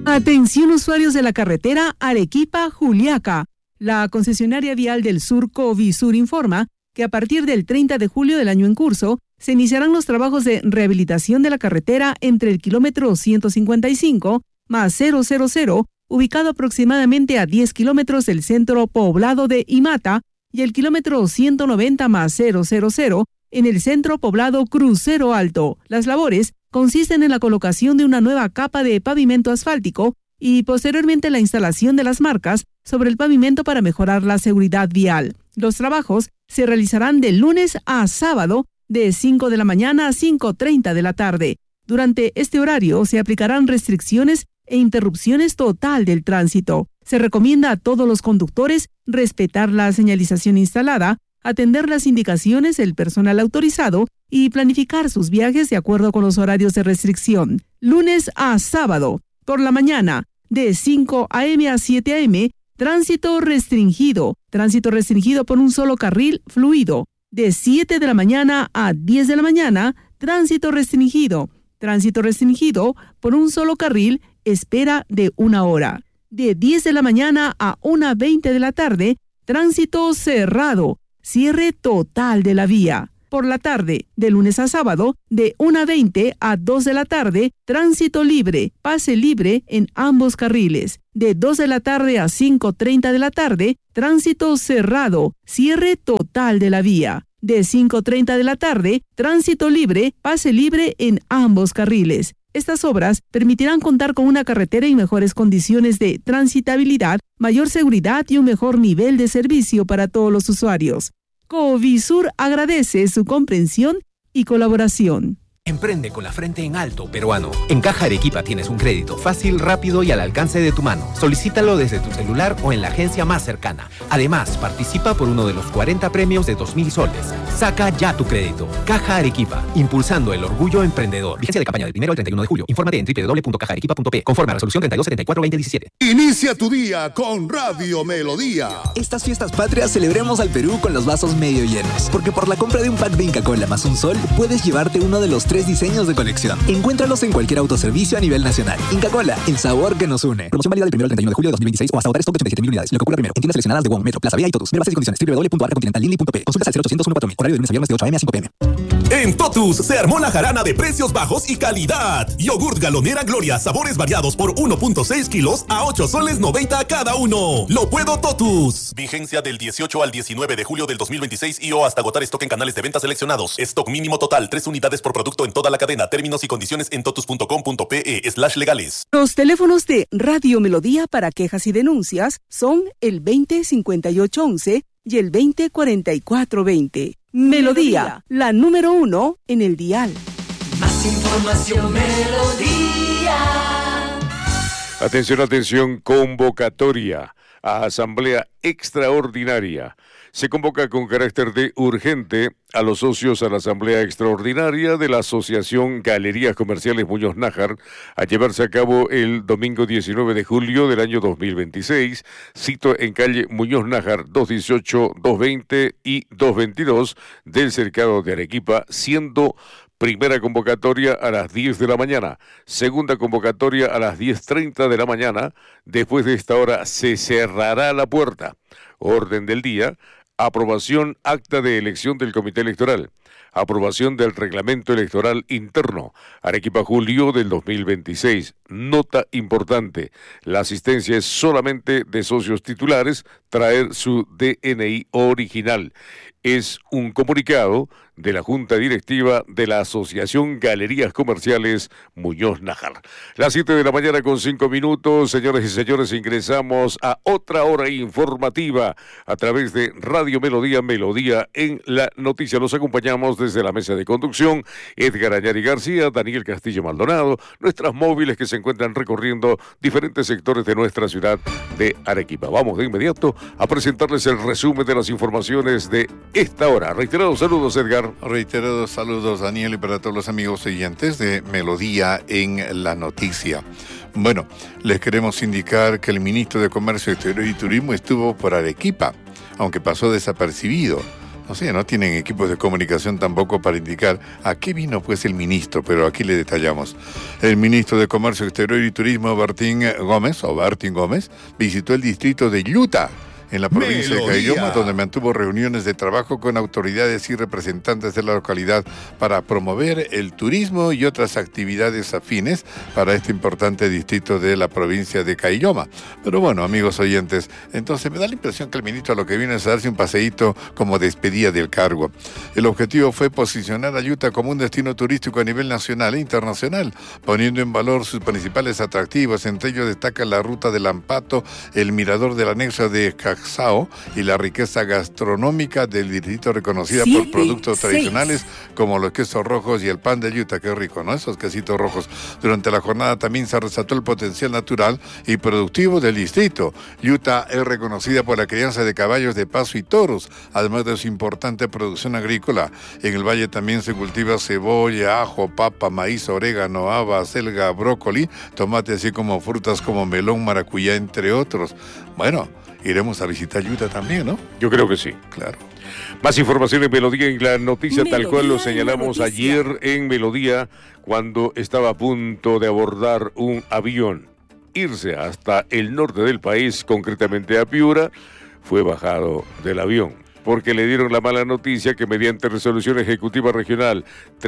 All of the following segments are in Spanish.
Atención usuarios de la carretera Arequipa-Juliaca. La concesionaria vial del Sur, Covisur, informa que a partir del 30 de julio del año en curso, se iniciarán los trabajos de rehabilitación de la carretera entre el kilómetro 155 más 000, ubicado aproximadamente a 10 kilómetros del centro poblado de Imata, y el kilómetro 190 más 000 en el centro poblado Crucero Alto. Las labores consisten en la colocación de una nueva capa de pavimento asfáltico y posteriormente la instalación de las marcas sobre el pavimento para mejorar la seguridad vial. Los trabajos se realizarán de lunes a sábado de 5 de la mañana a 5:30 de la tarde. Durante este horario se aplicarán restricciones e interrupciones total del tránsito. Se recomienda a todos los conductores respetar la señalización instalada, atender las indicaciones del personal autorizado y planificar sus viajes de acuerdo con los horarios de restricción. Lunes a sábado, por la mañana, de 5 a.m. a 7 a.m., tránsito restringido por un solo carril fluido. De 7 de la mañana a 10 de la mañana, tránsito restringido por un solo carril, espera de 1 hora. De 10 de la mañana a 1:20 de la tarde, tránsito cerrado, cierre total de la vía. Por la tarde, de lunes a sábado, de 1:20 a 2 de la tarde, tránsito libre, pase libre en ambos carriles. De 2 de la tarde a 5:30 de la tarde, tránsito cerrado, cierre total de la vía. De 5:30 de la tarde, tránsito libre, pase libre en ambos carriles. Estas obras permitirán contar con una carretera en mejores condiciones de transitabilidad, mayor seguridad y un mejor nivel de servicio para todos los usuarios. Covisur agradece su comprensión y colaboración. Emprende con la frente en alto, peruano. En Caja Arequipa tienes un crédito fácil, rápido y al alcance de tu mano. Solicítalo desde tu celular o en la agencia más cercana. Además, participa por uno de los 40 premios de 2.000 soles. Saca ya tu crédito. Caja Arequipa, impulsando el orgullo emprendedor. Vigencia de campaña del 1 al 31 de julio. Infórmate en www.cajaarequipa.p. Conforme a resolución 3274/2017. Inicia tu día con Radio Melodía. Estas fiestas patrias celebremos al Perú con los vasos medio llenos. Porque por la compra de un pack de Inca Kola más un sol, puedes llevarte uno de los 3 diseños de colección. Encuéntralos en cualquier autoservicio a nivel nacional. Inca Kola, el sabor que nos une. Promoción válida del 1 al 31 de julio de 2026 o hasta agotar stock de 87.000 unidades. Lo que ocurra primero. En tiendas seleccionadas de WOM, Metro, Plaza Vía y Totus. Ver bases y condiciones. www.arcacontinentallinli.p. Consultas al 0800 14000. Horario de lunes a viernes de 8 a.m. a 5 p.m. En Totus se armó la jarana de precios bajos y calidad. Yogurt Galonera Gloria, sabores variados por 1.6 kilos a 8 soles 90 cada uno. Lo puedo Totus. Vigencia del 18 al 19 de julio del 2026 y o hasta agotar stock en canales de venta seleccionados. Stock mínimo total, 3 unidades por producto en toda la cadena. Términos y condiciones en totus.com.pe/legales. Los teléfonos de Radio Melodía para quejas y denuncias son el 205811 y el 204420. Melodía, la número 1 en el dial. Más información, Melodía. Atención, convocatoria a asamblea extraordinaria. Se convoca con carácter de urgente a los socios a la asamblea extraordinaria de la Asociación Galerías Comerciales Muñoz Nájar a llevarse a cabo el domingo 19 de julio del año 2026, cito en calle Muñoz Nájar 218, 220 y 222 del Cercado de Arequipa, siendo primera convocatoria a las 10 de la mañana, segunda convocatoria a las 10:30 de la mañana. Después de esta hora se cerrará la puerta. Orden del día: aprobación acta de elección del Comité Electoral, aprobación del reglamento electoral interno, Arequipa julio del 2026. Nota importante: la asistencia es solamente de socios titulares, traer su DNI original. Es un comunicado de la Junta Directiva de la Asociación Galerías Comerciales Muñoz Nájar. Las 7 de la mañana con 5 minutos, señores y señores, ingresamos a otra hora informativa a través de Radio Melodía, Melodía en la Noticia. Los acompañamos desde la mesa de conducción, Edgar Añari García, Daniel Castillo Maldonado, nuestras móviles que se encuentran recorriendo diferentes sectores de nuestra ciudad de Arequipa. Vamos de inmediato a presentarles el resumen de las informaciones de esta hora. Reiterados saludos, Edgar. Reiterados saludos, Daniel, y para todos los amigos oyentes de Melodía en la Noticia. Bueno, les queremos indicar que el ministro de Comercio Exterior y Turismo estuvo por Arequipa, aunque pasó desapercibido. O sea, no tienen equipos de comunicación tampoco para indicar a qué vino pues el ministro, pero aquí le detallamos. El ministro de Comercio Exterior y Turismo, Bertín Gómez, visitó el distrito de Utah, en la provincia de Caylloma, donde mantuvo reuniones de trabajo con autoridades y representantes de la localidad para promover el turismo y otras actividades afines para este importante distrito de la provincia de Caylloma. Pero bueno, amigos oyentes, entonces me da la impresión que el ministro lo que viene es a darse un paseíto como despedida del cargo. El objetivo fue posicionar a Utah como un destino turístico a nivel nacional e internacional, poniendo en valor sus principales atractivos. Entre ellos destaca la ruta del Ampato, el mirador del anexo de y la riqueza gastronómica del distrito, reconocida por productos tradicionales como los quesos rojos y el pan de Utah. Qué rico, ¿no? Esos quesitos rojos. Durante la jornada también se resaltó el potencial natural y productivo del distrito. Utah es reconocida por la crianza de caballos de paso y toros, además de su importante producción agrícola. En el valle también se cultiva cebolla, ajo, papa, maíz, orégano, haba, selga, brócoli, tomate, así como frutas como melón, maracuyá, entre otros. Bueno, iremos a visitar Utah también, ¿no? Yo creo que sí. Claro. Más información en Melodía en la noticia, tal cual lo señalamos ayer en Melodía, cuando estaba a punto de abordar un avión, irse hasta el norte del país, concretamente a Piura, fue bajado del avión, porque le dieron la mala noticia que mediante resolución ejecutiva regional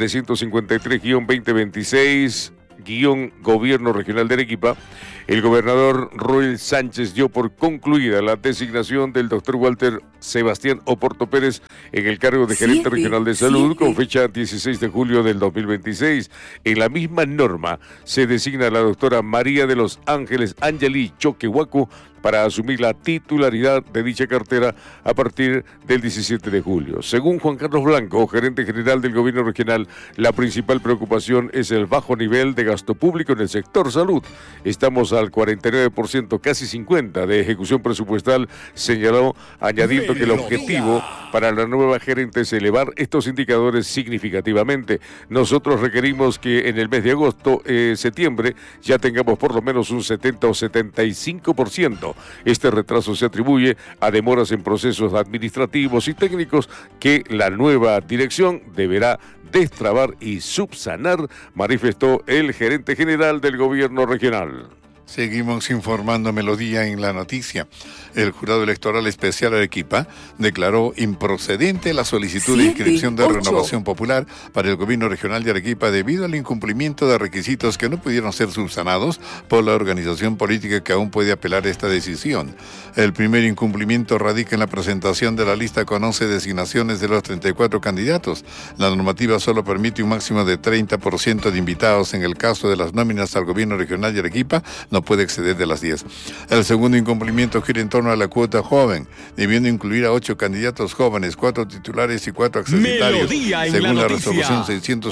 353-2026, Gobierno Regional de Arequipa, el gobernador Roel Sánchez dio por concluida la designación del doctor Walter Sebastián Oporto Pérez en el cargo de gerente regional de salud con fecha 16 de julio del 2026. En la misma norma se designa a la doctora María de los Ángeles Angeli Choquehuaco para asumir la titularidad de dicha cartera a partir del 17 de julio. Según Juan Carlos Blanco, gerente general del gobierno regional, la principal preocupación es el bajo nivel de gasto público en el sector salud. Estamos al 49%, casi 50% de ejecución presupuestal, señaló, añadiendo que el objetivo para la nueva gerente es elevar estos indicadores significativamente. Nosotros requerimos que en el mes de agosto, septiembre, ya tengamos por lo menos un 70 o 75%. Este retraso se atribuye a demoras en procesos administrativos y técnicos que la nueva dirección deberá destrabar y subsanar, manifestó el gerente general del gobierno regional. Seguimos informando Melodía en la noticia. El Jurado Electoral Especial Arequipa declaró improcedente la solicitud de inscripción de renovación popular para el gobierno regional de Arequipa debido al incumplimiento de requisitos que no pudieron ser subsanados por la organización política que aún puede apelar esta decisión. El primer incumplimiento radica en la presentación de la lista con 11 designaciones de los 34 candidatos. La normativa solo permite un máximo de 30% de invitados. En el caso de las nóminas al gobierno regional de Arequipa, no puede exceder de las 10. El segundo incumplimiento gira en torno a la cuota joven, debiendo incluir a 8 candidatos jóvenes, 4 titulares y 4 accesitarios, según la resolución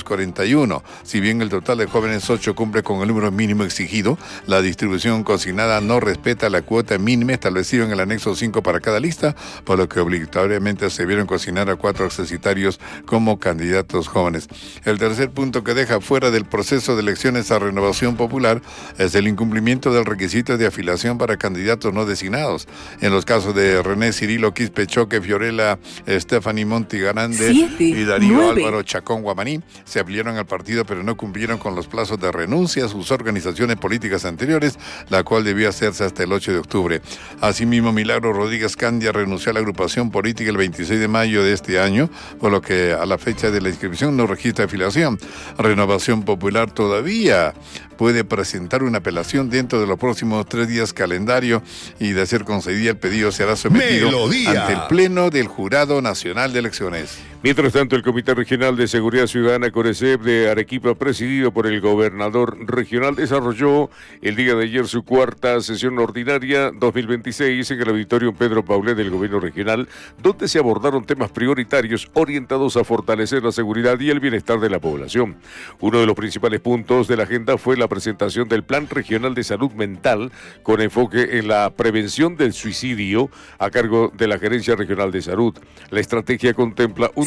641. Si bien el total de jóvenes 8 cumple con el número mínimo exigido, la distribución consignada no respeta la cuota mínima establecida en el anexo 5 para cada lista, por lo que obligatoriamente se vieron consignar a 4 accesitarios como candidatos jóvenes. El tercer punto que deja fuera del proceso de elecciones a renovación popular es el incumplimiento del requisito de afiliación para candidatos no designados. En los casos de René Cirilo Quispe Choque, Fiorella Stephanie Montigarande y Darío Álvaro Chacón Guamaní, se afiliaron al partido pero no cumplieron con los plazos de renuncia a sus organizaciones políticas anteriores, la cual debió hacerse hasta el 8 de octubre. Asimismo, Milagro Rodríguez Candia renunció a la agrupación política el 26 de mayo de este año, por lo que a la fecha de la inscripción no registra afiliación. Renovación Popular todavía puede presentar una apelación dentro de los próximos 3 días calendario, y de ser concedida el pedido será sometido ante el Pleno del Jurado Nacional de Elecciones. Mientras tanto, el Comité Regional de Seguridad Ciudadana CORECEP de Arequipa, presidido por el gobernador regional, desarrolló el día de ayer su cuarta sesión ordinaria 2026 en el Auditorio Pedro Paulet del Gobierno Regional, donde se abordaron temas prioritarios orientados a fortalecer la seguridad y el bienestar de la población. Uno de los principales puntos de la agenda fue la presentación del Plan Regional de Salud Mental con enfoque en la prevención del suicidio a cargo de la Gerencia Regional de Salud. La estrategia contempla un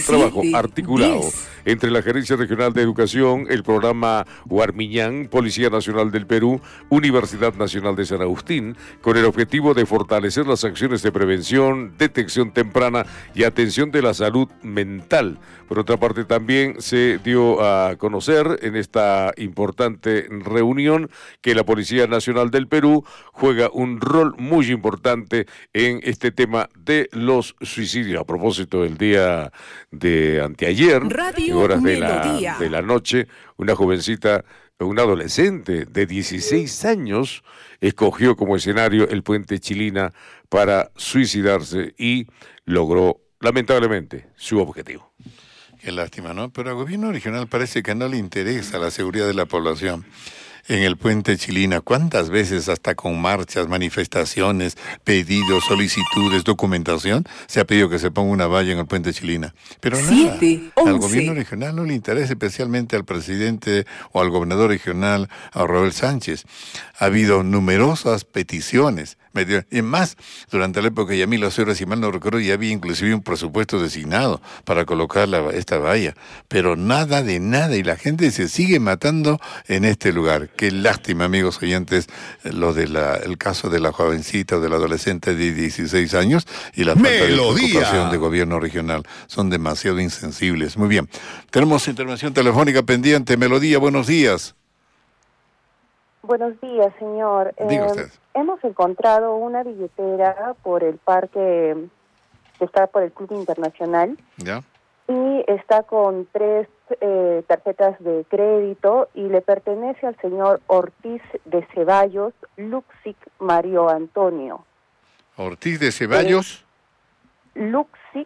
trabajo articulado entre la Gerencia Regional de Educación, el programa Guarmiñán, Policía Nacional del Perú, Universidad Nacional de San Agustín, con el objetivo de fortalecer las acciones de prevención, detección temprana y atención de la salud mental. Por otra parte, también se dio a conocer en esta importante reunión que la Policía Nacional del Perú juega un rol muy importante en este tema de los suicidios. A propósito del día de anteayer, en horas de la noche, una jovencita, una adolescente de 16 años, escogió como escenario el puente Chilina para suicidarse y logró, lamentablemente, su objetivo. Qué lástima, ¿no? Pero al gobierno regional parece que no le interesa la seguridad de la población. En el puente Chilina, ¿cuántas veces hasta con marchas, manifestaciones, pedidos, solicitudes, documentación, se ha pedido que se ponga una valla en el puente Chilina? Pero nada, al gobierno regional no le interesa, especialmente al presidente o al gobernador regional, a Raúl Sánchez. Ha habido numerosas peticiones. Y más, durante la época de Yamil Osorio, si mal no recuerdo, ya había inclusive un presupuesto designado para colocar esta valla. Pero nada de nada, y la gente se sigue matando en este lugar. Qué lástima, amigos oyentes, el caso de la jovencita o del adolescente de 16 años y la falta de preocupación de gobierno regional. Son demasiado insensibles. Muy bien. Tenemos intervención telefónica pendiente. Melodía, buenos días. Buenos días, señor. Diga usted. Hemos encontrado una billetera por el parque que está por el Club Internacional. ¿Ya? Y está con 3 tarjetas de crédito y le pertenece al señor Ortiz de Ceballos Luxic Mario Antonio. Ortiz de Ceballos. Luxic.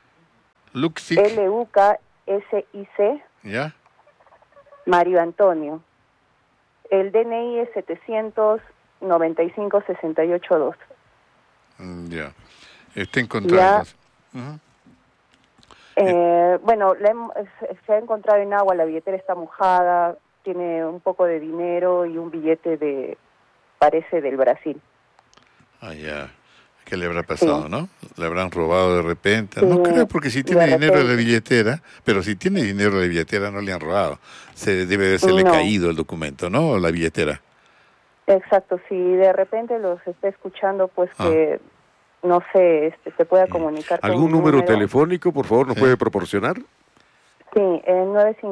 Luksic. ¿Ya? Mario Antonio. El DNI es 795-682. Ya. Está encontrado. Bueno, se ha encontrado en agua, la billetera está mojada, tiene un poco de dinero y un billete parece del Brasil. Ah, ya. ¿Qué le habrá pasado, no? ¿Le habrán robado de repente? No creo, porque si tiene dinero en la billetera, pero si tiene dinero en la billetera no le han robado. Debe de haberle caído el documento, ¿no? O la billetera. Exacto, si de repente los está escuchando, pues que, no sé, se pueda comunicar con ¿algún número telefónico, por favor, nos puede proporcionar? Sí, el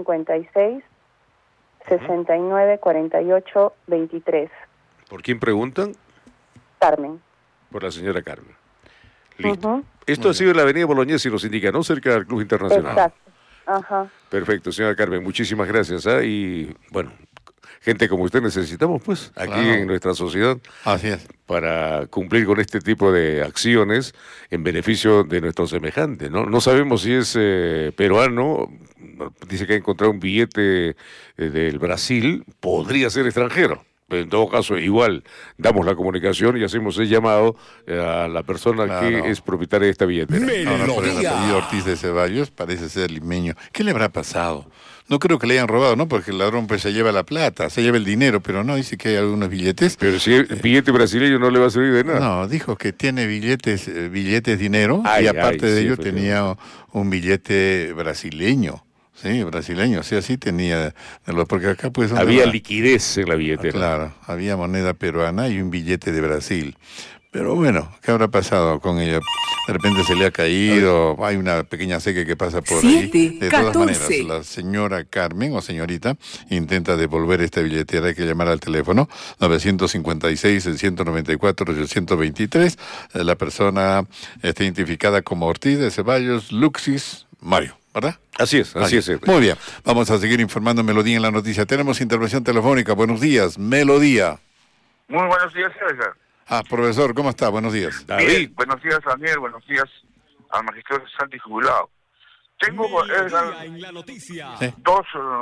956-6948-23. ¿Por quién preguntan? Carmen. Por la señora Carmen. Listo. Esto ha sido en la avenida Bolognesi, nos indica, ¿no? Cerca del Club Internacional. Exacto. Ajá. Perfecto, señora Carmen, muchísimas gracias. Y bueno, gente como usted necesitamos, pues, aquí en nuestra sociedad. Así es. Para cumplir con este tipo de acciones en beneficio de nuestros semejantes, ¿no? No sabemos si es peruano, dice que ha encontrado un billete del Brasil, podría ser extranjero. En todo caso, igual damos la comunicación y hacemos el llamado a la persona que es propietaria de esta billetera. Por el apellido Ortiz de Ceballos parece ser limeño. ¿Qué le habrá pasado? No creo que le hayan robado, ¿no? Porque el ladrón pues se lleva la plata, se lleva el dinero, pero no, dice que hay algunos billetes. Pero si el billete brasileño no le va a servir de nada. No, dijo que tiene billetes dinero, y aparte de ello tenía un billete brasileño. Sí, brasileño, sí, así tenía, porque acá pues... Había liquidez en la billetera. Claro, había moneda peruana y un billete de Brasil. Pero bueno, ¿qué habrá pasado con ella? De repente se le ha caído, hay una pequeña sequía que pasa por ahí. De todas maneras, la señora Carmen o señorita intenta devolver esta billetera, hay que llamar al teléfono 956-194-823. La persona está identificada como Ortiz de Ceballos Luxis Mario, ¿verdad? Así es. Muy bien, vamos a seguir informando Melodía en la noticia. Tenemos intervención telefónica. Buenos días, Melodía. Muy buenos días, César. Profesor, ¿cómo está? Buenos días. David. Bien, buenos días, Daniel. Buenos días al magistrado Santi jubilado. Tengo en la noticia. Dos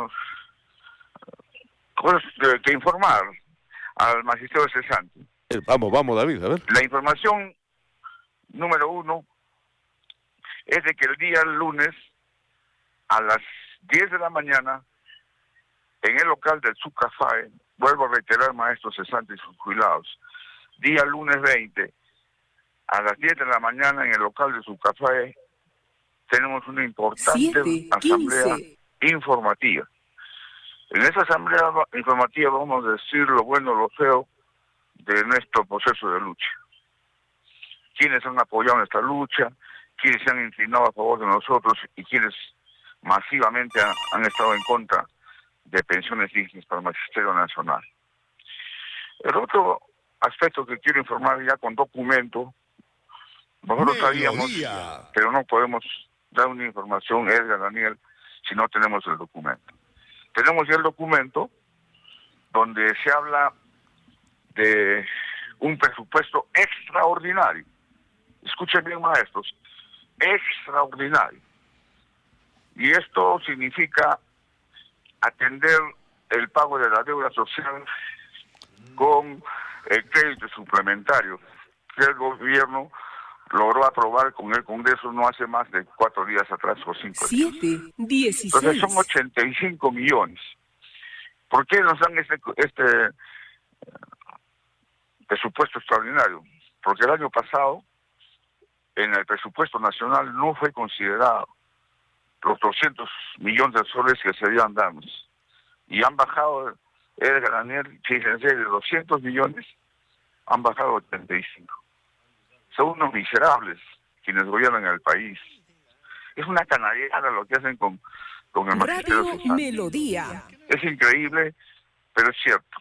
cosas que informar al magistrado Santi. Vamos, David, a ver. La información número 1 es de que el día lunes a las 10 de la mañana en el local del Subcafé, vuelvo a reiterar, maestros cesantes y jubilados, día lunes 20 a las 10 de la mañana en el local del Subcafé tenemos una importante asamblea informativa. En esa asamblea informativa vamos a decir lo bueno, lo feo de nuestro proceso de lucha. Quienes han apoyado nuestra lucha, quienes se han inclinado a favor de nosotros y quienes masivamente han estado en contra de pensiones dignas para el Magisterio Nacional. El otro aspecto que quiero informar ya con documento, nosotros sabíamos, pero no podemos dar una información, Edgar, Daniel, si no tenemos el documento. Tenemos ya el documento donde se habla de un presupuesto extraordinario. Escuchen bien, maestros, extraordinario. Y esto significa atender el pago de la deuda social con el crédito suplementario que el gobierno logró aprobar con el Congreso no hace más de 4 días atrás o 5 días. 16. Entonces son 85 millones. ¿Por qué nos dan este presupuesto extraordinario? Porque el año pasado en el presupuesto nacional no fue considerado los 200 millones de soles que se debían darnos. Y han bajado, Daniel, fíjense, de 200 millones, han bajado 85. Son unos miserables quienes gobiernan el país. Es una canallada lo que hacen con el Magisterio Radio Melodía. Es increíble, pero es cierto.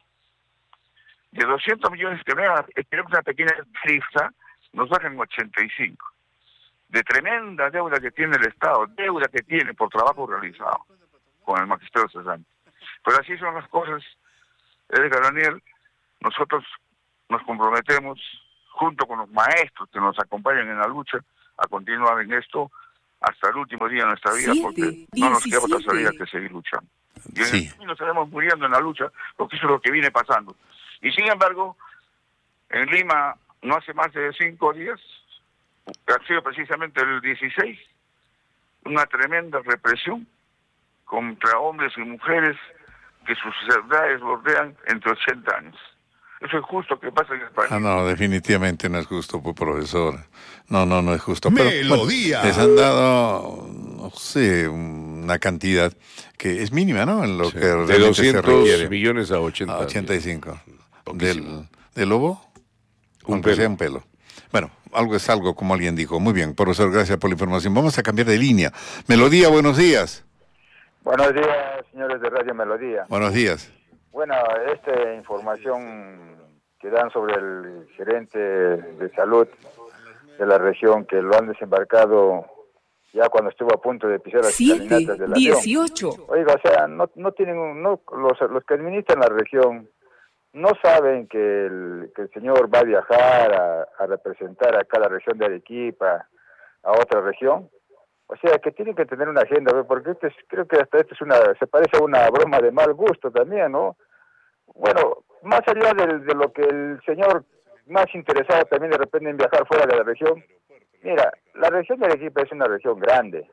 De 200 millones que tenemos una pequeña cifra, nos bajan 85. De tremenda deuda que tiene el Estado, deuda que tiene por trabajo realizado con el Magisterio Cesante. Pero así son las cosas, Edgar, Daniel. Nosotros nos comprometemos, junto con los maestros que nos acompañan en la lucha, a continuar en esto hasta el último día de nuestra vida, porque no nos queda otra salida que seguir luchando. Y en el camino estaremos muriendo en la lucha, porque eso es lo que viene pasando. Y sin embargo, en Lima, no hace más de 5 días, ha sido precisamente el 16, una tremenda represión contra hombres y mujeres que sus edades bordean entre 80 años. ¿Eso es justo que pasa en el país? No, definitivamente no es justo, pues, profesor. No es justo. Melodía. Pero, les han dado, no sé, una cantidad que es mínima, ¿no? En lo que de realmente 200 se requiere. millones a 80. A 85. ¿Del lobo? Aunque sea un pelo. Bueno, algo es algo, como alguien dijo. Muy bien, profesor, gracias por la información. Vamos a cambiar de línea. Melodía, buenos días. Buenos días, señores de Radio Melodía. Buenos días. Bueno, esta información que dan sobre el gerente de salud de la región, que lo han desembarcado ya cuando estuvo a punto de pisar las caminatas de la 18. región. Oiga, o sea, no tienen, los que administran la región no saben que el señor va a viajar a representar a cada región de Arequipa, a otra región. O sea, que tienen que tener una agenda, porque creo que hasta se parece a una broma de mal gusto también, ¿no? Bueno, más allá de lo que el señor más interesado también de repente en viajar fuera de la región, mira, la región de Arequipa es una región grande.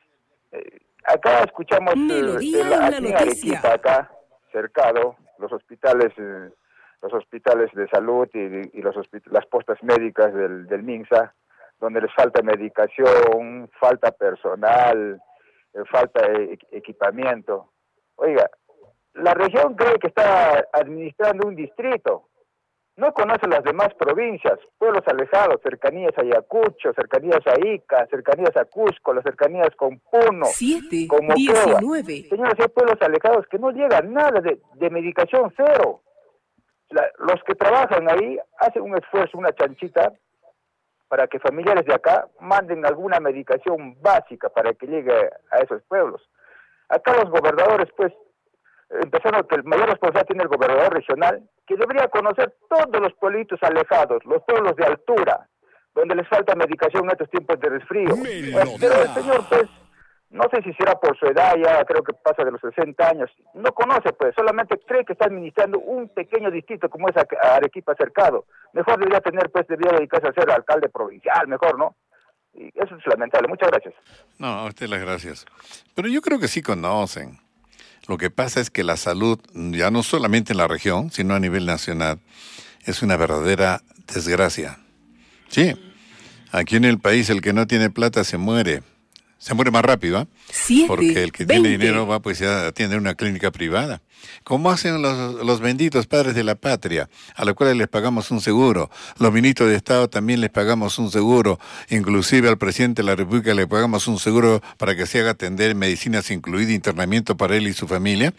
Acá escuchamos aquí en Arequipa, acá, cercado, los hospitales de salud y las postas médicas del MINSA, donde les falta medicación, falta personal, falta equipamiento. Oiga, la región cree que está administrando un distrito, no conoce las demás provincias, pueblos alejados, cercanías a Ayacucho, cercanías a Ica, cercanías a Cusco, las cercanías con Puno, con Moquegua. Señores, hay pueblos alejados que no llegan nada de medicación, cero. Los que trabajan ahí hacen un esfuerzo, una chanchita, para que familiares de acá manden alguna medicación básica para que llegue a esos pueblos. Acá los gobernadores, pues, empezaron que el mayor responsabilidad tiene el gobernador regional, que debería conocer todos los pueblitos alejados, los pueblos de altura, donde les falta medicación en estos tiempos de resfrío. Pero el señor, pues, no sé si será por su edad, ya creo que pasa de los 60 años, no conoce, pues, solamente cree que está administrando un pequeño distrito como es Arequipa cercado. Mejor debería dedicarse a ser alcalde provincial, mejor, ¿no? Y eso es lamentable. Muchas gracias. No, a usted las gracias. Pero yo creo que sí conocen. Lo que pasa es que la salud, ya no solamente en la región, sino a nivel nacional, es una verdadera desgracia. Sí, aquí en el país el que no tiene plata se muere. Se muere más rápido, ¿eh? 7, porque el que 20. tiene dinero va pues ya a atender una clínica privada. Como hacen los benditos padres de la patria, a los cuales les pagamos un seguro. Los ministros de Estado también les pagamos un seguro. Inclusive al presidente de la República le pagamos un seguro para que se haga atender medicinas, incluido internamiento para él y su familia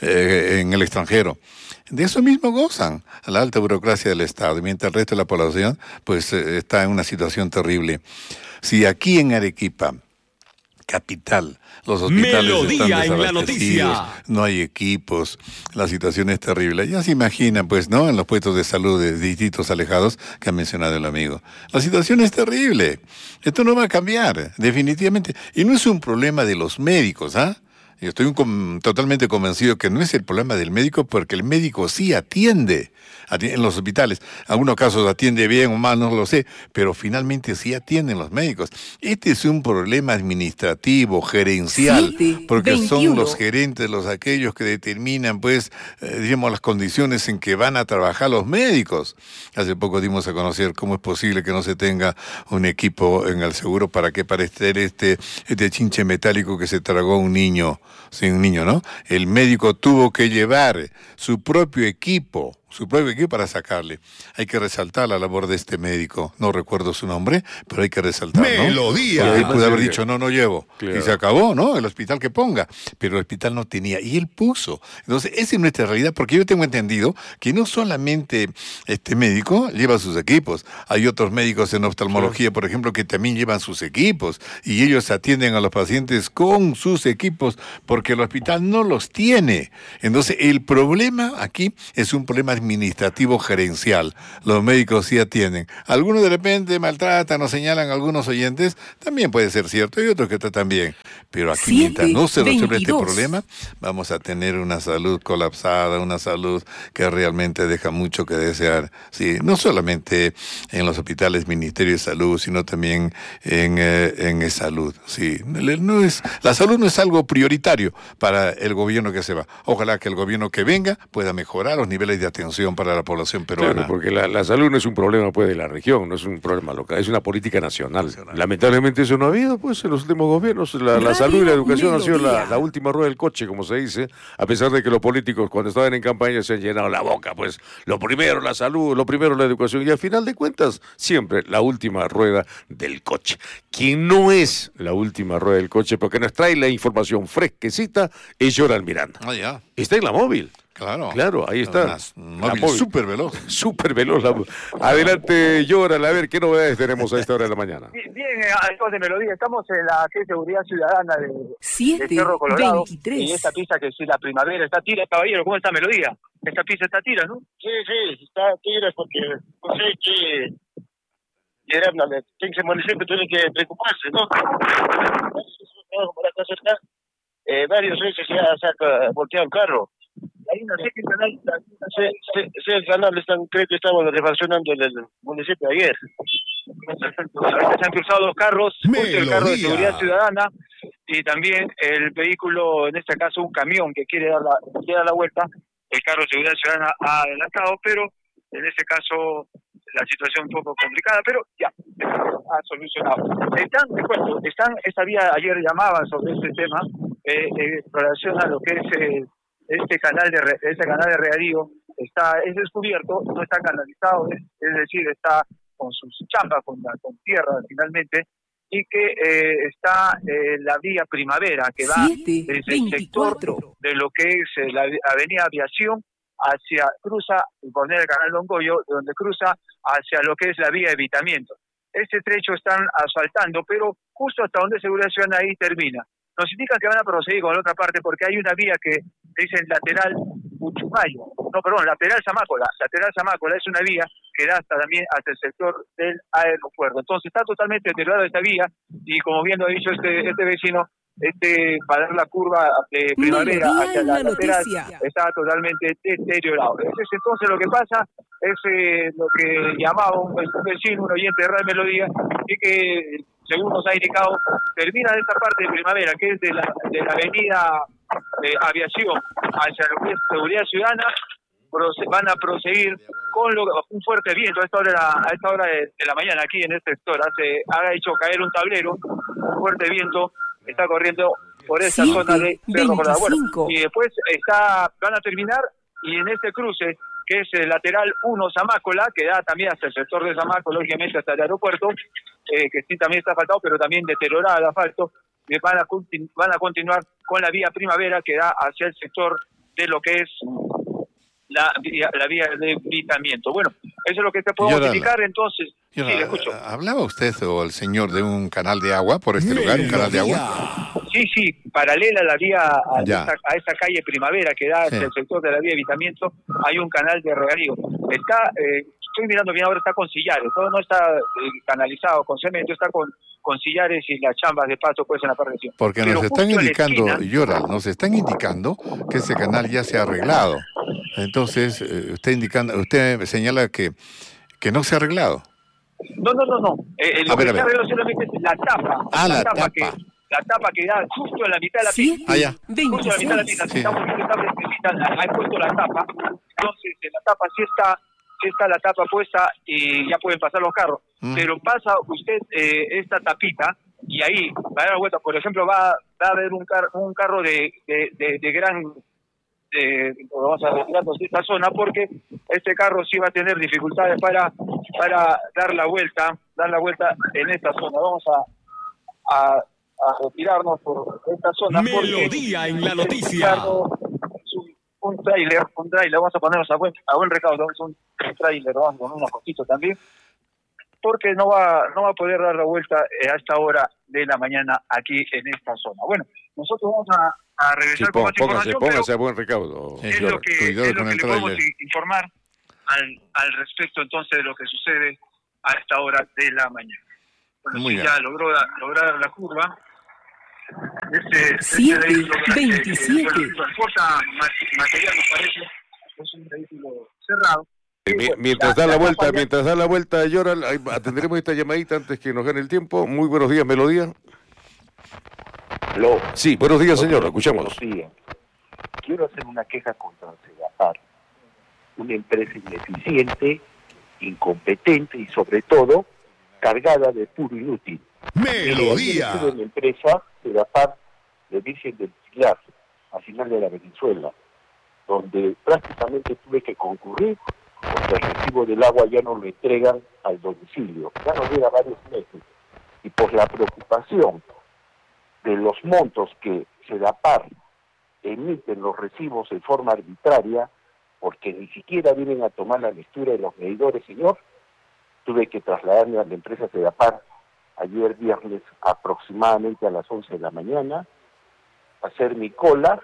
en el extranjero. De eso mismo gozan la alta burocracia del Estado, mientras el resto de la población pues está en una situación terrible. Si aquí en Arequipa, capital, los hospitales Melodía están en la desabastecidos, noticia. no hay equipos, la situación es terrible. Ya se imaginan, pues, ¿no? En los puestos de salud de distritos alejados que ha mencionado el amigo. La situación es terrible. Esto no va a cambiar, definitivamente. Y no es un problema de los médicos, ¿ah? Yo estoy totalmente convencido que no es el problema del médico, porque el médico sí atiende en los hospitales. En algunos casos atiende bien o mal, no lo sé, pero finalmente sí atienden los médicos. Este es un problema administrativo, gerencial, 7, porque 21. son los gerentes, aquellos que determinan, pues, digamos, las condiciones en que van a trabajar los médicos. Hace poco dimos a conocer cómo es posible que no se tenga un equipo en el seguro para estar este chinche metálico que se tragó un niño. Sí, un niño, ¿no? El médico tuvo que llevar su propio equipo para sacarle. Hay que resaltar la labor de este médico. No recuerdo su nombre, pero hay que resaltar, ¿no? Melodía. Porque él pudo haber dicho, no llevo. Claro. Y se acabó, ¿no? El hospital que ponga. Pero el hospital no tenía. Y él puso. Entonces, esa es nuestra realidad, porque yo tengo entendido que no solamente este médico lleva sus equipos. Hay otros médicos en oftalmología, por ejemplo, que también llevan sus equipos. Y ellos atienden a los pacientes con sus equipos, porque el hospital no los tiene. Entonces, el problema aquí es un problema administrativo gerencial. Los médicos sí atienden. Algunos de repente maltratan o señalan a algunos oyentes, también puede ser cierto, y otros que tratan bien. Pero aquí, 7, mientras no se resuelve este 22. problema, vamos a tener una salud colapsada, una salud que realmente deja mucho que desear. Sí, no solamente en los hospitales, Ministerio de Salud, sino también en salud. Sí, la salud no es algo prioritario para el gobierno que se va. Ojalá que el gobierno que venga pueda mejorar los niveles de atención para la población peruana. Claro, porque la salud no es un problema pues de la región, no es un problema local, es una política nacional. Lamentablemente eso no ha habido pues en los últimos gobiernos. La salud y la educación han sido la última rueda del coche, como se dice, a pesar de que los políticos cuando estaban en campaña se han llenado la boca, pues lo primero la salud, lo primero la educación, y al final de cuentas siempre la última rueda del coche. Quien no es la última rueda del coche, porque nos trae la información fresquecita, es Yoral Miranda. Ah, ya. Está en la móvil. Claro, ahí está. Móvil súper veloz. Súper veloz. Adelante, Yoral, a ver qué novedades tenemos a esta hora de la mañana. Bien, amigos de Melodía, estamos en la Seguridad Ciudadana de 7, Cerro Colorado. 23. Y esta pista que es la primavera, está tira, caballero, ¿cómo está Melodía? Esta pista está tira, ¿no? Sí, está tira porque no sé qué... Tiene que municipio, tiene que preocuparse, ¿no? Para acá cerca, varias veces ya se ha volteado el carro. Ahí no sé qué canal está. Sí, el canal creo que estaban refaccionando en el municipio ayer. Se han cruzado dos carros, el carro de Seguridad Ciudadana y también el vehículo, en este caso un camión que quiere dar la vuelta. El carro de Seguridad Ciudadana ha adelantado, pero en este caso la situación un poco complicada, pero ya ha solucionado. Esta vía ayer llamaban sobre este tema en relación a lo que es este canal de regadío es descubierto, no está canalizado, es decir, está con sus champas, con tierra finalmente, y que está la vía Primavera, que va desde el sector de lo que es la avenida Aviación cruza por el canal Longoyo, donde cruza hacia lo que es la vía Evitamiento. Este trecho están asfaltando, pero justo hasta donde Seguridad Ciudadana ahí termina. Nos indican que van a proseguir con la otra parte porque hay una vía que dicen lateral Uchumayo. Lateral Zamácola. Lateral Zamácola es una vía que da también hasta el sector del aeropuerto. Entonces está totalmente deteriorada esta vía y como bien lo ha dicho este vecino, para dar la curva de Primavera hacia la lateral está totalmente deteriorado. Entonces lo que pasa es lo que llamaba un vecino, un oyente de Radio Melodía, y que según nos ha indicado, termina de esta parte de Primavera, que es de la avenida Aviación hacia lo que es Seguridad Ciudadana. Van a proseguir con un fuerte viento a esta hora de la mañana aquí en este sector. Ha hecho caer un tablero, un fuerte viento está corriendo por esa zona de Cerro Colorado. Bueno, y después van a terminar, y en este cruce, que es el lateral 1 Zamácola, que da también hasta el sector de Zamácola, lógicamente hasta el aeropuerto, que sí también está asfaltado, pero también deteriorado el asfalto, van a continuar con la vía Primavera, que da hacia el sector de lo que es la vía de evitamiento. Bueno, eso es lo que te puedo notificar, entonces. Sí, le escucho. ¿Hablaba usted o el señor de un canal de agua por este lugar, un canal de agua? Sí, paralela a la vía, a esta calle Primavera que da hacia el sector de la vía evitamiento, hay un canal de regadío. Estoy mirando bien ahora, está con sillares, no está canalizado con cemento, está con sillares y las chambas de paso pues en la parte de encima. Porque nos están indicando, Yoral, nos están indicando que ese canal ya se ha arreglado. Entonces, usted señala que no se ha arreglado. No. Lo que se ha arreglado solamente es la tapa. La tapa que da justo en la mitad de la pista. Justo en la mitad de la pista. Si estamos hay puesto la tapa. Entonces, en la tapa sí está la tapa puesta y ya pueden pasar los carros. Pero pasa usted esta tapita y ahí va a dar la vuelta. Por ejemplo, va a haber un carro de gran... vamos a retirarnos de esta zona porque este carro sí va a tener dificultades para dar la vuelta en esta zona. Vamos a retirarnos por esta zona. Melodía en la noticia. Un tráiler, vamos a ponernos a buen recaudo, es un tráiler, vamos con unos costitos también, porque no va a poder dar la vuelta a esta hora de la mañana aquí en esta zona. Bueno, nosotros vamos a regresar con más información. Póngase a buen recaudo. Es lo que le podemos informar al respecto entonces de lo que sucede a esta hora de la mañana. Bueno, Muy sí, bien. ya logró dar la curva. 7:27. Transporta material, me parece. Es un vehículo cerrado. Mientras da la vuelta, Yoral, atenderemos esta llamadita antes que nos gane el tiempo. Muy buenos días, Melodía. Aló. Sí, buenos días, señor, escuchamos. Buenos días. Quiero hacer una queja contra Sedapar, una empresa ineficiente, incompetente y sobre todo cargada de puro inútil. Melodía. En la empresa Sedapar de Virgen del Pilar, a final de la Venezuela, donde prácticamente tuve que concurrir porque el recibo del agua ya no lo entregan al domicilio, ya no llega varios meses, y por la preocupación de los montos que Sedapar emiten los recibos de forma arbitraria, porque ni siquiera vienen a tomar la lectura de los medidores, señor, tuve que trasladarme a la empresa Sedapar ayer viernes aproximadamente a las 11 de la mañana, hacer mi cola,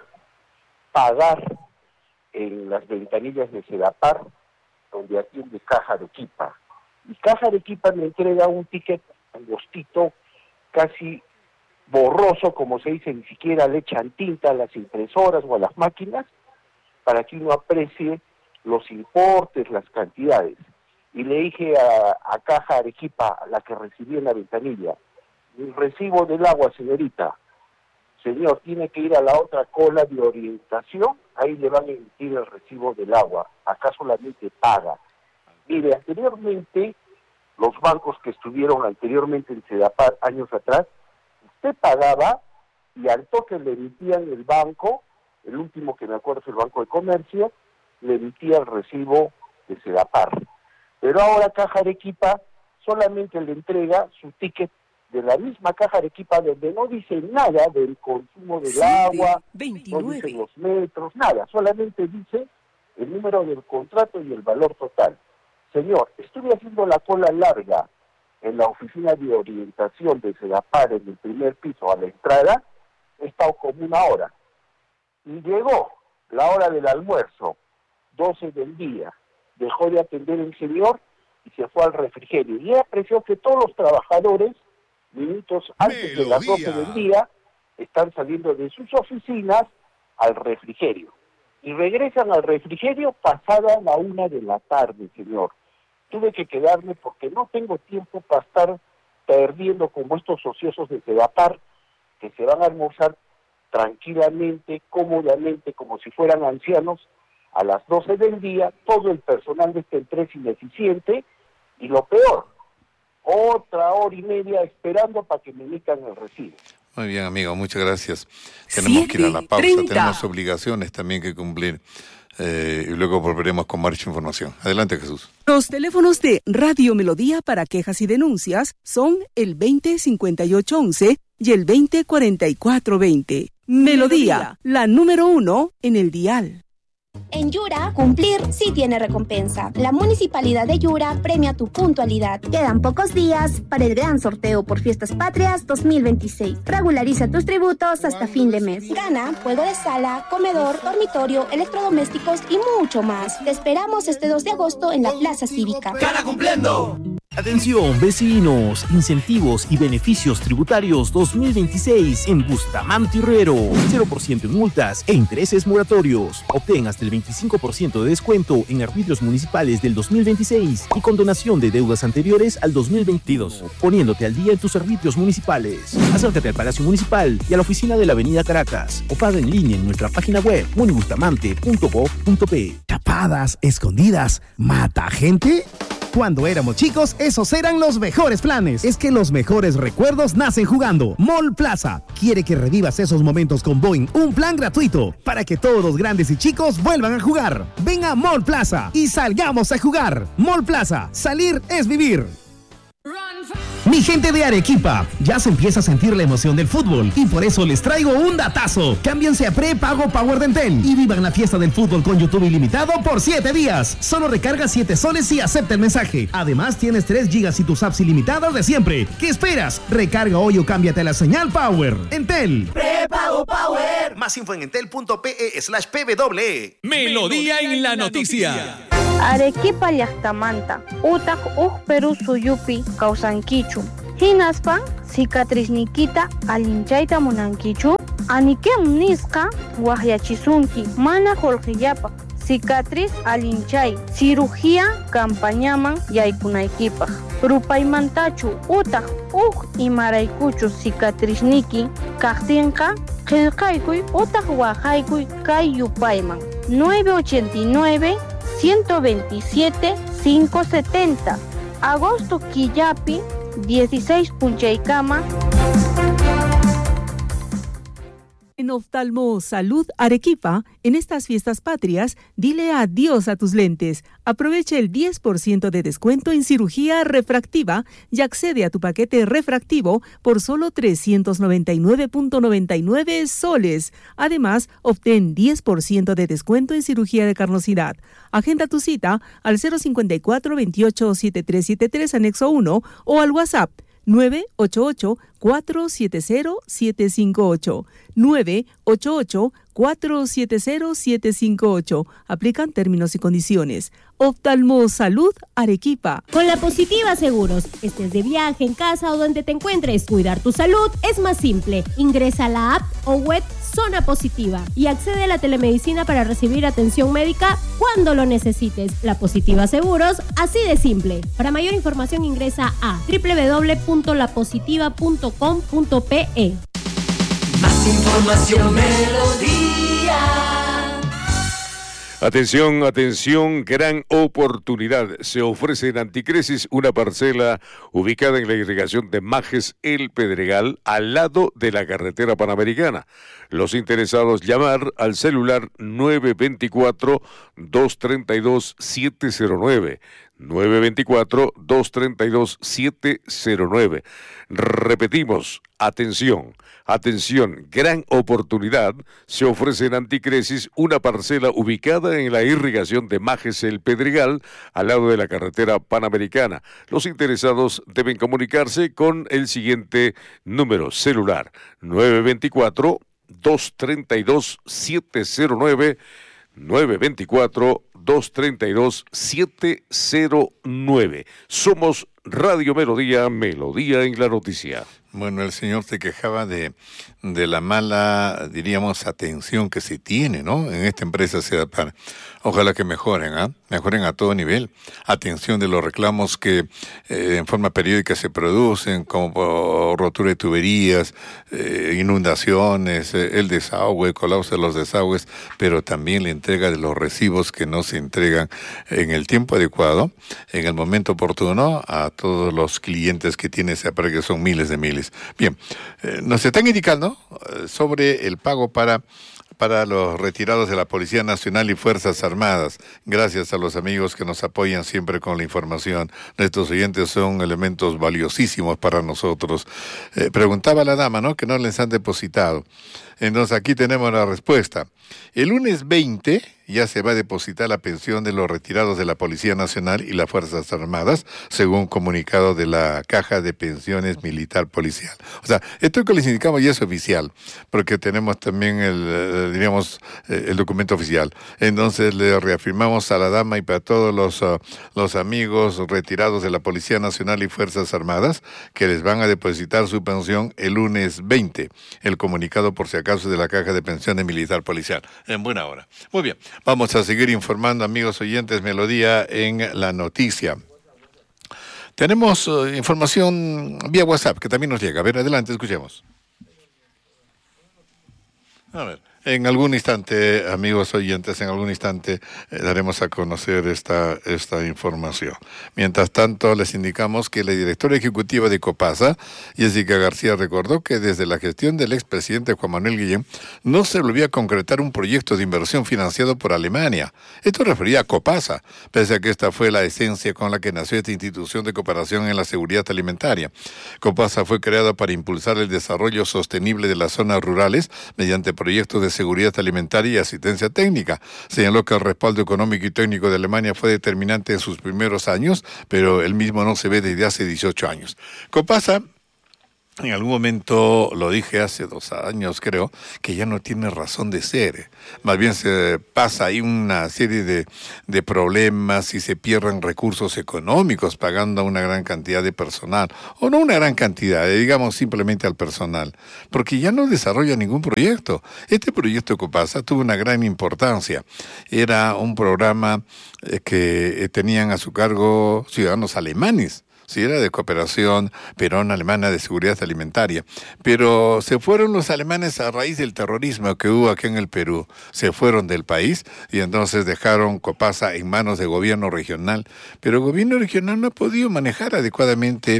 pagar en las ventanillas de Sedapar, donde atiende Caja Arequipa. Y Caja Arequipa me entrega un ticket angostito, casi borroso, como se dice, ni siquiera le echan tinta a las impresoras o a las máquinas, para que uno aprecie los importes, las cantidades. Y le dije a Caja Arequipa, la que recibí en la ventanilla, el recibo del agua, señorita, señor, tiene que ir a la otra cola de orientación, ahí le van a emitir el recibo del agua, acá solamente paga. Mire, anteriormente, los bancos que estuvieron anteriormente en Sedapar años atrás, usted pagaba y al toque le emitían el banco, el último que me acuerdo es el Banco de Comercio, le emitía el recibo de Sedapar. Pero ahora Caja Arequipa solamente le entrega su ticket de la misma Caja Arequipa, donde no dice nada del consumo del agua, 29. No dice los metros, nada, solamente dice el número del contrato y el valor total. Señor, estuve haciendo la cola larga en la oficina de orientación de Sedapar en el primer piso a la entrada, he estado como una hora. Y llegó la hora del almuerzo, 12 del día, dejó de atender el señor y se fue al refrigerio. Y apreció que todos los trabajadores, minutos antes de las 12 del día, están saliendo de sus oficinas al refrigerio. Y regresan al refrigerio pasada la 1 de la tarde, señor. Tuve que quedarme porque no tengo tiempo para estar perdiendo como estos ociosos de Sedapar, que se van a almorzar tranquilamente, cómodamente, como si fueran ancianos, a las 12 del día, todo el personal de esta empresa ineficiente, y lo peor, otra hora y media esperando para que me emitan el recibo. Muy bien, amigo, muchas gracias. Tenemos que ir a la pausa, 7:30. tenemos obligaciones también que cumplir. Y luego volveremos con más información. Adelante, Jesús. Los teléfonos de Radio Melodía para quejas y denuncias son el 205811 y el 204420. Melodía, la número 1 en el dial. En Yura, cumplir sí tiene recompensa. La Municipalidad de Yura premia tu puntualidad. Quedan pocos días para el gran sorteo por Fiestas Patrias 2026. Regulariza tus tributos hasta fin de mes. Gana juego de sala, comedor, dormitorio, electrodomésticos y mucho más. Te esperamos este 2 de agosto en la Plaza Cívica. ¡Gana cumpliendo! Atención, vecinos, incentivos y beneficios tributarios 2026 en Bustamante Herrero. 0% en multas e intereses moratorios. Obtén hasta el 25% de descuento en arbitrios municipales del 2026 y condonación de deudas anteriores al 2022, poniéndote al día en tus arbitrios municipales. Acércate al Palacio Municipal y a la oficina de la Avenida Caracas o paga en línea en nuestra página web munibustamante.gov.pe. Tapadas, escondidas, ¿mata gente? Cuando éramos chicos, esos eran los mejores planes. Es que los mejores recuerdos nacen jugando. Mall Plaza quiere que revivas esos momentos con Boeing. Un plan gratuito para que todos los grandes y chicos vuelvan a jugar. Ven a Mall Plaza y salgamos a jugar. Mall Plaza, salir es vivir. Mi gente de Arequipa, ya se empieza a sentir la emoción del fútbol y por eso les traigo un datazo. Cámbiense a prepago Power de Entel y vivan la fiesta del fútbol con YouTube ilimitado por 7 días. Solo recarga 7 soles y acepta el mensaje. Además tienes 3 gigas y tus apps ilimitadas de siempre. ¿Qué esperas? Recarga hoy o cámbiate a la señal Power. Entel. Prepago Power. Más info en entel.pe/pwe. Melodía en la noticia. Arequipa llaqtamanta utaq Perú suyupi kawsankichu. Hinaspa cicatriz-nikita allinchayta munankichu. Anikem nisqa waqyachisunki mana qullqillapaq. Cicatriz allinchay cirugía campañaman yaykunaykipaq. Rupaymantachu utaq imaraykuchu cicatrizniki kaqtinqa qillqaykuy utaq waqaykuy kay yupayman 989-127-570. Agosto Quillapi 16 Punchaykama. En Oftalmo Salud Arequipa, en estas fiestas patrias, dile adiós a tus lentes. Aprovecha el 10% de descuento en cirugía refractiva y accede a tu paquete refractivo por solo 399.99 soles. Además, obtén 10% de descuento en cirugía de carnosidad. Agenda tu cita al 054-28-7373 anexo 1 o al WhatsApp 988-470-758. 988-470-758. Aplican términos y condiciones. Oftalmo Salud Arequipa. Con La Positiva Seguros, estés de viaje, en casa o donde te encuentres, cuidar tu salud es más simple. Ingresa a la app o web Zona Positiva y accede a la telemedicina para recibir atención médica cuando lo necesites. La Positiva Seguros, así de simple. Para mayor información ingresa a www.lapositiva.com.pe. Más información, Melodía. Atención, atención, gran oportunidad. Se ofrece en Anticresis una parcela ubicada en la irrigación de Majes El Pedregal, al lado de la carretera panamericana. Los interesados llamar al celular 924-232-709. 924-232-709. Repetimos, atención, atención, gran oportunidad. Se ofrece en Anticresis una parcela ubicada en la irrigación de Majes El Pedregal, al lado de la carretera panamericana. Los interesados deben comunicarse con el siguiente número celular: 924-232-709. 924-232-709. Somos Radio Melodía, Melodía en la noticia. Bueno, el señor se quejaba de la mala, diríamos, atención que se tiene, ¿no? En esta empresa CEDAPAR. Ojalá que mejoren, mejoren a todo nivel. Atención de los reclamos que en forma periódica se producen, como por rotura de tuberías, inundaciones, el desagüe, colapso de los desagües, pero también la entrega de los recibos que no se entregan en el tiempo adecuado, en el momento oportuno, a todos los clientes que tiene ese aparato, que son miles de miles. Bien, nos están indicando sobre el pago para los retirados de la Policía Nacional y Fuerzas Armadas. Gracias a los amigos que nos apoyan siempre con la información. Nuestros oyentes son elementos valiosísimos para nosotros. Preguntaba la dama, ¿no?, que no les han depositado. Entonces aquí tenemos la respuesta. El lunes 20 ya se va a depositar la pensión de los retirados de la Policía Nacional y las Fuerzas Armadas, según comunicado de la Caja de Pensiones Militar Policial. O sea, esto que les indicamos ya es oficial, porque tenemos también el documento oficial. Entonces le reafirmamos a la dama y para todos los amigos retirados de la Policía Nacional y Fuerzas Armadas que les van a depositar su pensión el lunes 20. El comunicado, por si acaso, de la Caja de Pensiones Militar Policial. En buena hora. Muy bien. Vamos a seguir informando, amigos oyentes, Melodía en la noticia. Tenemos información vía WhatsApp que también nos llega. A ver, adelante, escuchemos. A ver. En algún instante, amigos oyentes, en algún instante daremos a conocer esta información. Mientras tanto, les indicamos que la directora ejecutiva de Copasa, Jessica García, recordó que desde la gestión del expresidente Juan Manuel Guillén no se volvía a concretar un proyecto de inversión financiado por Alemania. Esto refería a Copasa, pese a que esta fue la esencia con la que nació esta institución de cooperación en la seguridad alimentaria. Copasa fue creada para impulsar el desarrollo sostenible de las zonas rurales mediante proyectos de seguridad alimentaria y asistencia técnica. Señaló que el respaldo económico y técnico de Alemania fue determinante en sus primeros años, pero el mismo no se ve desde hace 18 años. Copasa, en algún momento, lo dije hace 2 años, creo, que ya no tiene razón de ser. Más bien se pasa ahí una serie de problemas y se pierden recursos económicos pagando a una gran cantidad de personal. O no una gran cantidad, digamos simplemente al personal. Porque ya no desarrolla ningún proyecto. Este proyecto Copasa tuvo una gran importancia. Era un programa que tenían a su cargo ciudadanos alemanes. Sí, era de cooperación peruano-alemana de seguridad alimentaria. Pero se fueron los alemanes a raíz del terrorismo que hubo aquí en el Perú. Se fueron del país y entonces dejaron Copasa en manos del gobierno regional. Pero el gobierno regional no ha podido manejar adecuadamente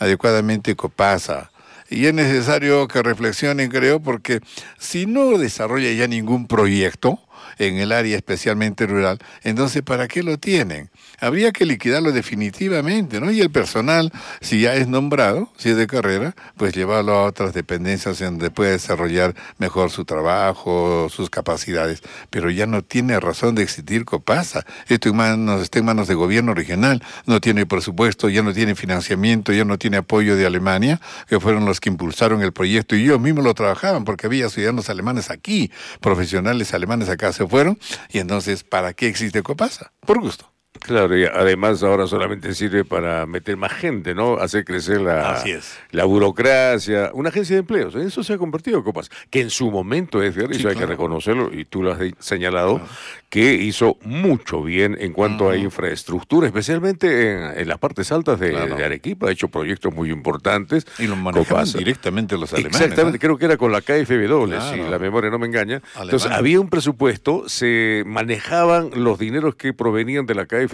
Copasa. Y es necesario que reflexionen, creo, porque si no desarrolla ya ningún proyecto en el área especialmente rural, entonces ¿para qué lo tienen? Habría que liquidarlo definitivamente, ¿no? Y el personal, si ya es nombrado, si es de carrera, pues llevarlo a otras dependencias donde puede desarrollar mejor su trabajo, sus capacidades. Pero ya no tiene razón de existir Copasa. Esto está en manos del gobierno regional. No tiene presupuesto, ya no tiene financiamiento, ya no tiene apoyo de Alemania, que fueron los que impulsaron el proyecto. Y ellos mismos lo trabajaban porque había ciudadanos alemanes aquí, profesionales alemanes acá se fueron. Y entonces, ¿para qué existe Copasa? Por gusto. Claro, y además ahora solamente sirve para meter más gente, ¿no? Hacer crecer la burocracia. Una agencia de empleos, en eso se ha convertido Copasa, que en su momento, Edgar, sí, eso hay que reconocerlo, y tú lo has señalado, que hizo mucho bien en cuanto a infraestructura, especialmente en las partes altas de Arequipa. Ha hecho proyectos muy importantes. Y los manejaban directamente los alemanes. Exactamente, creo que era con la KfW, si la memoria no me engaña. Entonces había un presupuesto, se manejaban los dineros que provenían de la KfW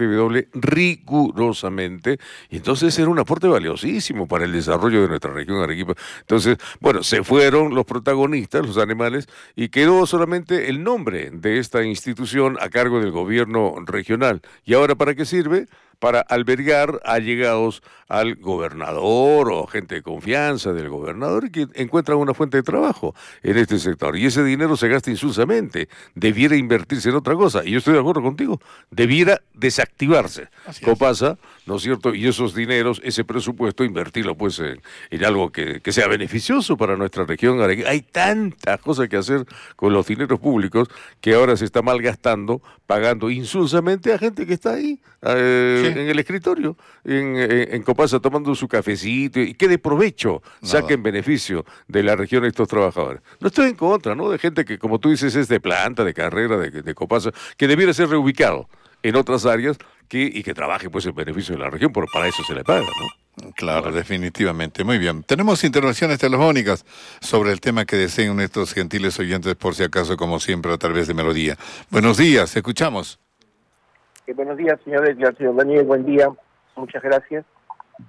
rigurosamente, y entonces era un aporte valiosísimo para el desarrollo de nuestra región Arequipa. Entonces, bueno, se fueron los protagonistas, los animales, y quedó solamente el nombre de esta institución a cargo del gobierno regional. ¿Y ahora para qué sirve? Para albergar allegados al gobernador o gente de confianza del gobernador que encuentran una fuente de trabajo en este sector. Y ese dinero se gasta insulsamente. Debiera invertirse en otra cosa. Y yo estoy de acuerdo contigo. Debiera desactivarse Copasa, ¿no es cierto? Y esos dineros, ese presupuesto, invertirlo pues en algo que sea beneficioso para nuestra región. Hay tantas cosas que hacer con los dineros públicos que ahora se está malgastando, pagando insulsamente a gente que está ahí, en el escritorio, en Copasa, tomando su cafecito, y que de provecho saquen beneficio de la región estos trabajadores. No estoy en contra, ¿no?, de gente que, como tú dices, es de planta, de carrera, de Copasa, que debiera ser reubicado en otras áreas y que trabaje pues en beneficio de la región, pero para eso se le paga, ¿no? Claro, definitivamente. Muy bien. Tenemos intervenciones telefónicas sobre el tema que deseen nuestros gentiles oyentes, por si acaso, como siempre, a través de Melodía. Buenos días, escuchamos. Buenos días, señor Edgar, señor Daniel, buen día. Muchas gracias.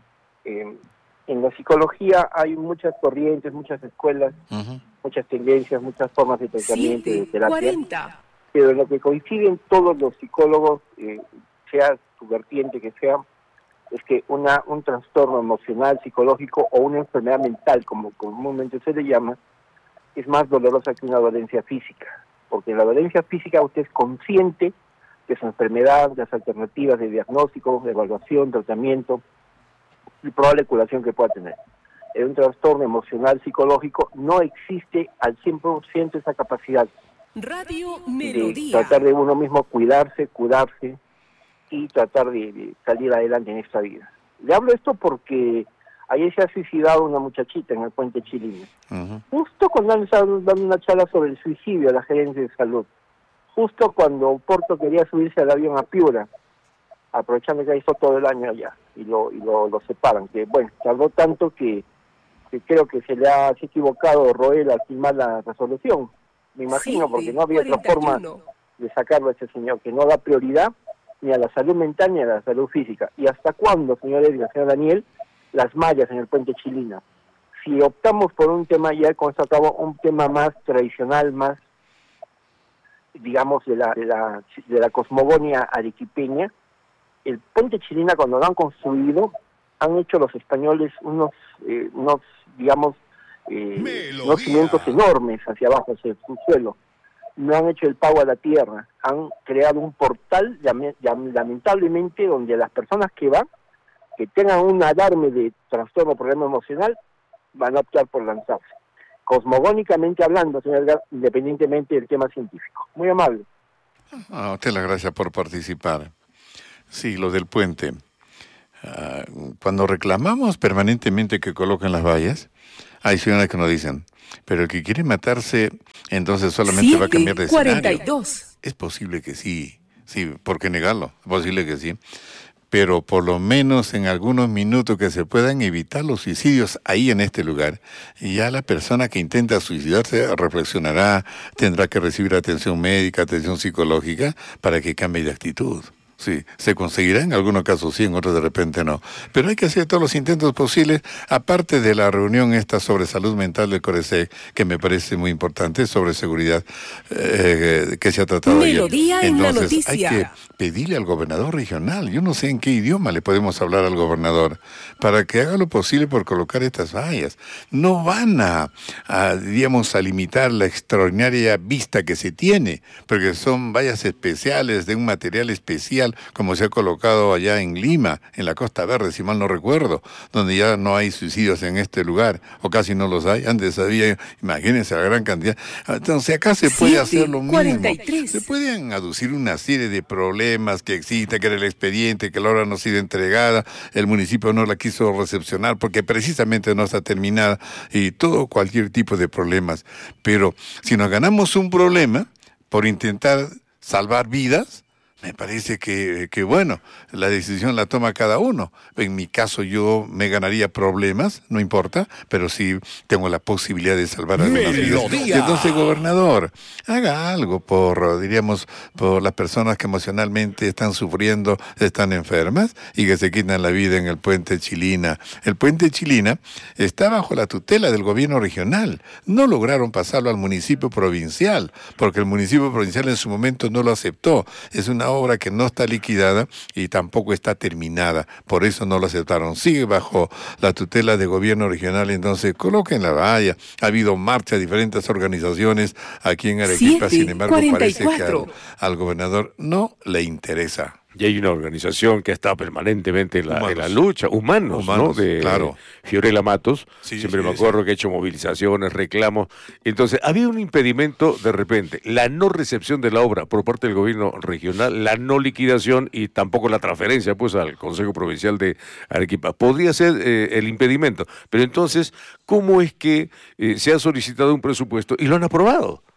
En la psicología hay muchas corrientes, muchas escuelas, muchas tendencias, muchas formas de tratamiento y de terapia. 40. Pero en lo que coinciden todos los psicólogos, sea su vertiente que sea, es que un trastorno emocional, psicológico o una enfermedad mental, como comúnmente se le llama, es más dolorosa que una dolencia física. Porque en la dolencia física usted es consciente de su enfermedad, de las alternativas de diagnóstico, de evaluación, tratamiento y probable curación que pueda tener. En un trastorno emocional psicológico no existe al 100% esa capacidad Radio de Melodía. tratar de uno mismo cuidarse, curarse y tratar de salir adelante en esta vida. Le hablo esto porque ayer se ha suicidado una muchachita en el Puente Chilina. Justo cuando han estado dando una charla sobre el suicidio a la gerencia de salud. Justo cuando Porto quería subirse al avión a Piura, aprovechando que ha estado todo el año allá, y lo separan. Que bueno, tardó tanto que creo que se ha equivocado Roel al firmar la resolución. Me imagino, porque no había otra forma de sacarlo a ese señor, que no da prioridad ni a la salud mental ni a la salud física. ¿Y hasta cuándo, señor Edgar, señor Daniel, las mallas en el Puente Chilina? Si optamos por un tema, ya con esto acabo, un tema más tradicional, más, digamos, de la cosmogonía arequipeña, el Puente Chilina, cuando lo han construido, han hecho los españoles unos digamos, unos cimientos enormes hacia abajo, hacia el subsuelo. No han hecho el pago a la tierra, han creado un portal, lamentablemente, donde las personas que van, que tengan un alarme de trastorno o problema emocional, van a optar por lanzarse. Cosmogónicamente hablando, señor Edgar, independientemente del tema científico. Muy amable. A usted las gracias por participar. Sí, lo del puente. Cuando reclamamos permanentemente que coloquen las vallas, hay ciudadanos que nos dicen, pero el que quiere matarse, entonces solamente va a cambiar de escenario. 42. Es posible que sí, ¿por qué negarlo? Es posible que sí. Pero por lo menos en algunos minutos que se puedan evitar los suicidios ahí en este lugar, y ya la persona que intenta suicidarse reflexionará, tendrá que recibir atención médica, atención psicológica, para que cambie de actitud. Sí, se conseguirá en algunos casos sí, en otros de repente no. Pero hay que hacer todos los intentos posibles, aparte de la reunión esta sobre salud mental del CORESEC, que me parece muy importante, sobre seguridad, que se ha tratado Melodía ayer. En la Entonces noticia. hay que pedirle al gobernador regional, yo no sé en qué idioma le podemos hablar al gobernador, para que haga lo posible por colocar estas vallas. No van a digamos, a limitar la extraordinaria vista que se tiene, porque son vallas especiales de un material especial, como se ha colocado allá en Lima, en la Costa Verde, si mal no recuerdo, donde ya no hay suicidios en este lugar, o casi no los hay. Antes había, imagínense la gran cantidad. Entonces acá se puede hacer lo mismo. 43. Se pueden aducir una serie de problemas que existen, que era el expediente, que la obra no ha sido entregada, el municipio no la quiso recepcionar porque precisamente no está terminada, y cualquier tipo de problemas. Pero si nos ganamos un problema por intentar salvar vidas, me parece que bueno, la decisión la toma cada uno. En mi caso yo me ganaría problemas, no importa, pero sí tengo la posibilidad de salvar algunas vidas. Entonces, gobernador, haga algo por las personas que emocionalmente están sufriendo, están enfermas y que se quitan la vida en el Puente Chilina. El Puente Chilina está bajo la tutela del gobierno regional. No lograron pasarlo al municipio provincial, porque el municipio provincial en su momento no lo aceptó. Es una obra que no está liquidada y tampoco está terminada, por eso no lo aceptaron. Sigue bajo la tutela del gobierno regional, entonces coloquen la valla. Ha habido marcha de diferentes organizaciones aquí en Arequipa, sin embargo parece que al gobernador no le interesa. Y hay una organización que está permanentemente en la lucha, humanos, ¿no? Claro. Fiorella Matos, siempre me acuerdo que ha hecho movilizaciones, reclamos. Entonces, había un impedimento de repente, la no recepción de la obra por parte del gobierno regional, la no liquidación y tampoco la transferencia pues al Consejo Provincial de Arequipa. Podría ser el impedimento, pero entonces, ¿cómo es que se ha solicitado un presupuesto y lo han aprobado?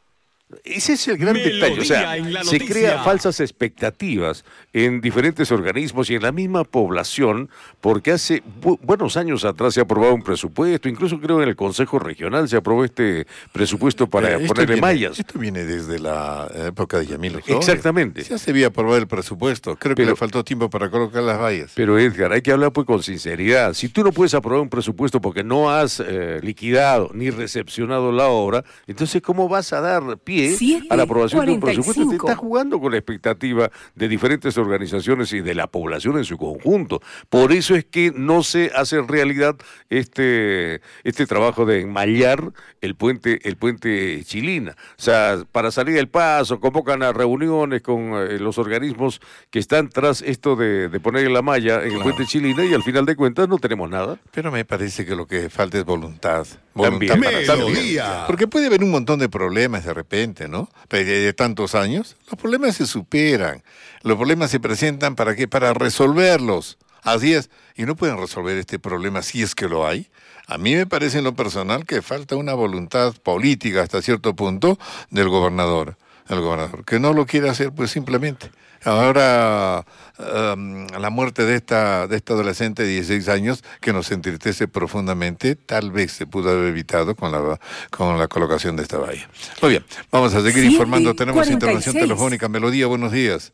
Ese es el gran detalle, o sea, se crean falsas expectativas en diferentes organismos y en la misma población, porque hace buenos años atrás se ha aprobado un presupuesto, incluso creo en el Consejo Regional se aprobó este presupuesto para ponerle mallas. Esto viene desde la época de Yamil Flores. Exactamente. Ya se había aprobado el presupuesto, creo que le faltó tiempo para colocar las vallas. Pero Edgar, hay que hablar pues con sinceridad. Si tú no puedes aprobar un presupuesto porque no has liquidado ni recepcionado la obra, entonces ¿cómo vas a dar pie a la aprobación de un presupuesto? Te estás jugando con la expectativa de diferentes organizaciones y de la población en su conjunto. Por eso es que no se hace realidad este trabajo de enmallar el puente Chilina. O sea, para salir del paso, convocan a reuniones con los organismos que están tras esto de poner la malla en el puente Chilina y al final de cuentas no tenemos nada. Pero me parece que lo que falta es voluntad. También. Porque puede haber un montón de problemas de repente, ¿no? De tantos años, los problemas se superan. Los problemas se presentan ¿para qué? Para resolverlos. Así es. Y no pueden resolver este problema si es que lo hay. A mí me parece en lo personal que falta una voluntad política hasta cierto punto del gobernador. El gobernador, que no lo quiere hacer pues simplemente. Ahora, la muerte de esta adolescente de 16 años, que nos entristece profundamente, tal vez se pudo haber evitado con la colocación de esta valla. Muy bien, vamos a seguir informando. Tenemos intervención telefónica. Melodía, buenos días.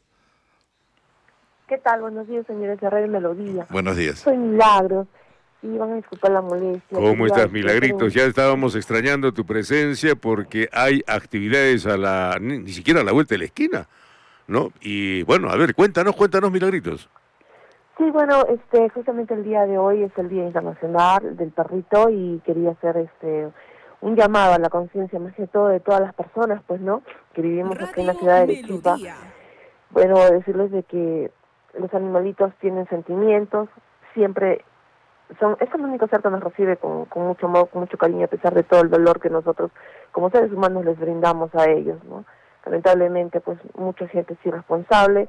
¿Qué tal? Buenos días, señores de Radio Melodía. Buenos días. Soy Milagros. Y van a disculpar la molestia. ¿Cómo estás, Milagritos? Ya estábamos extrañando tu presencia porque hay actividades ni siquiera a la vuelta de la esquina, ¿no? Y bueno, a ver, cuéntanos, Milagritos. Sí, bueno, justamente el día de hoy es el Día Internacional del Perrito y quería hacer un llamado a la conciencia, más que todo de todas las personas, pues, ¿no? Que vivimos aquí en la ciudad de Arequipa. Bueno, decirles de que los animalitos tienen sentimientos, siempre es el único ser que nos recibe con mucho amor, con mucho cariño, a pesar de todo el dolor que nosotros como seres humanos les brindamos a ellos, ¿no? Lamentablemente, pues, mucha gente es irresponsable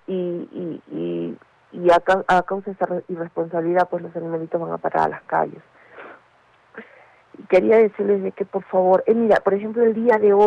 y a causa de esa irresponsabilidad, pues, los animalitos van a parar a las calles. Quería decirles de que, por favor, mira, por ejemplo, el día de hoy